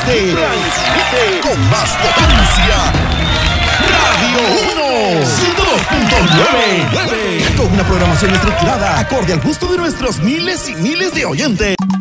transmite con más potencia. Radio 1, 102.9, con una programación estructurada acorde al gusto de nuestros miles y miles de oyentes.